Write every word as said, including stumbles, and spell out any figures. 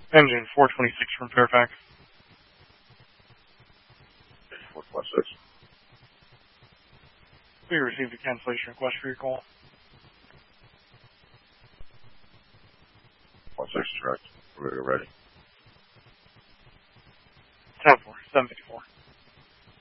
Engine four twenty-six from Fairfax. four twenty-six. We received a cancellation request for your call. one six is correct. We're ready. ten four, seven fifty-four.